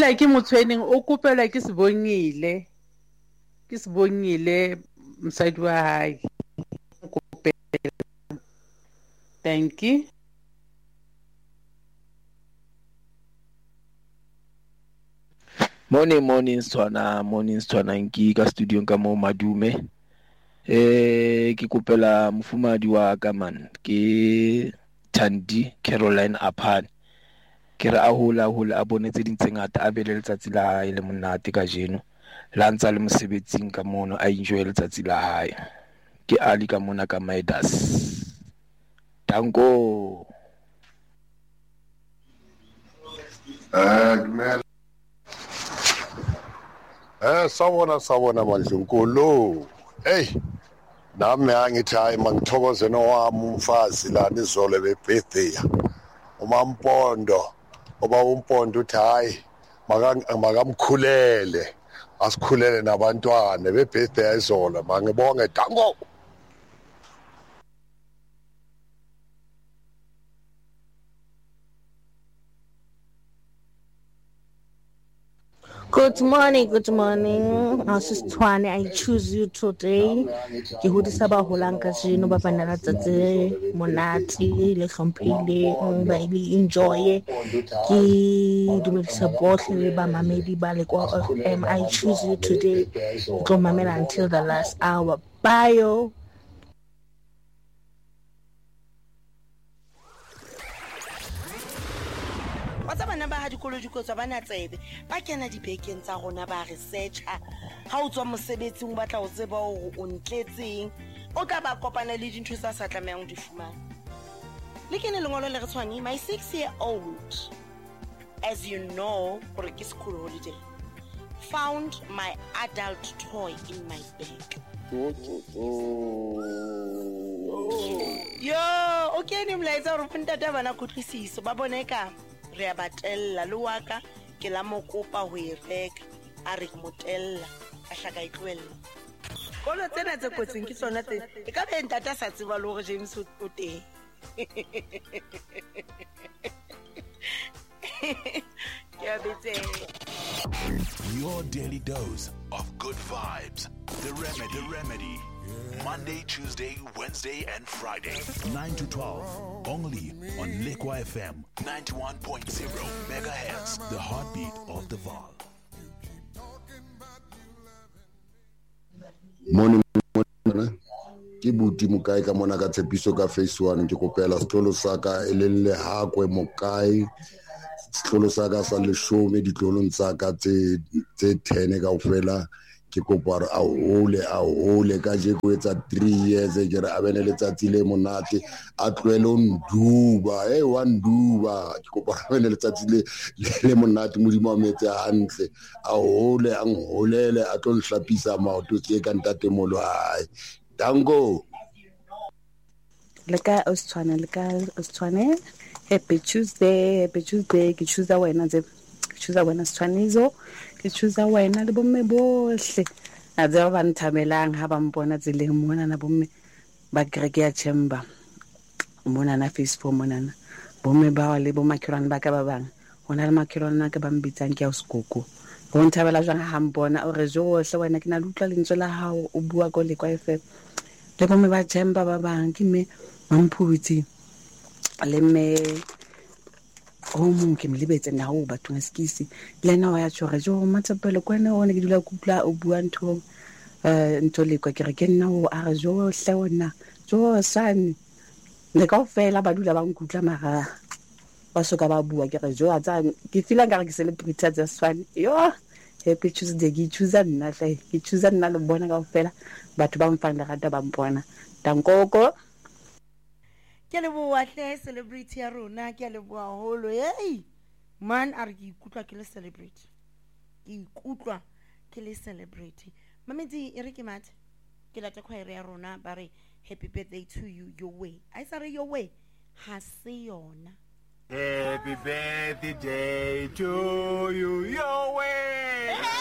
like ke motshweneng o kopelwa ke Sibongile mosadi wa hae. Thank you. Morning Setswana nki ka studio ka mo Madume. Ke kopela mofumadi wa ka man ke Thandi Caroline Aphan. Ke re a hola a bonetse dintse ngata a bele letsatsi la hae le monate ka jeno la ntsa le mosebetsing ka mono a enjoy letsatsi la hae. Ke ali ka mona ka Midas. Danko. Dumela. Sawona manje nkolo. Hey. Nami angithi hayi mangithokoze nowami umfazi la nizole bebirthday. Umampondo oba umpondo uthi hayi makamkhulele asikhulele nabantwana bebirthday ayizolo mangibonge Danko. Good morning. Setswana, I choose you today. Ke hodisa ba holang ka jeno ba banana tsatse monate le hlomphile ba ile enjoy. Ke dumedisa bohle ba mamedi ba le kwa FM. I choose you today. Go mamela until the last hour. Bye. Bana ba ha dikolo tsa bana tsebe ba kena dibekeng tsa rona ba researcha ha o tswa mosebetsing o batla o tseba hore o ntletseng o tla ba kopana le dintho tsa sa tlamehang di fumana le kene lengolo le re tshwane my 6-year-old as you know for a school holiday found my adult toy in my bag. Yo okay ni mlaetsa hore ntata bana khotlisisa ba boneka re a batella le waka ke la mokopa ho e reka a re motella a hlaka itloella kolo tsena tse kotsing ke tsona tse e ka be ntata sa tseba le hore James o teng ya betse. Your daily dose of good vibes. The Remedy. Monday, Tuesday, Wednesday, and Friday, 9 to 12. Only on Lekwa FM 91.0 megahertz. The heartbeat of the Vaal. Morning. Ke buti mokae ka mona ka tshepiso ka face 1 ke kopela setlolo saka elelle hakwe mokae setlolo saka sa leshome ditlolong tsaka tse 10 kaofela ke kopa a hole ka je go etsa 3 years ke re a bene letsatsi le monate a tlwele o nduba wa nduba ke kopa a bene letsatsi le monate modimo wa metse hantle a hole a ngholele a tlo nhlapisa maoto ke ka ntate molo hae Danko. Leka Setswana. Happy Tuesday. Ke choose wena Setswanizo. Ke choose wena le bomme bohle. A tseba ba nthamelang ha ba mpona tseleng mona na bomme ba kereke ya chamber. Mona na Facebook mona na. Bomme ba le bo makhelwane ba ka ba bang. Hona le makhelwane ka ba mbitsang ke ya Sekoko. Go nthabela jang ha mpona o re johle wena ke na le utlwa lentswe la hao o bua go le kwa FM. Le bomme ba chamber ba bang ke me mamphuti le me o mong ke mlebetse na o batho skisi le na wa ya tshore jo matsapelo kwena o ne ke dula kupla o bua ntho le kwa ke re ke nna o a jo hle ona jo sane le ka ofela ba dula ba nkutla mara ba soka ba bua ke re jo a tsa ke feel nka re ke celebrate tsa Setswana yo happy Tuesday ke choose nna le bona ka ofela batho ba mfang le rata ba mpona Dankoko. Ke le bua hle celebrity ya rona ke le bua holo hey man a re ke ikutlwa ke le celebrity mamedi e re ke mathe ke lata khwaere ya rona ba re happy birthday to you your way I sa re your way ha se yona. Happy birthday to you your way